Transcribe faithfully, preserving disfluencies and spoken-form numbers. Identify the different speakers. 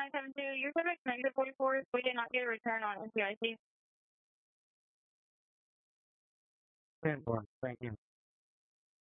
Speaker 1: nine seven two, your subject negative forty-four, we did not get a return on N C I C.
Speaker 2: ten four, thank you.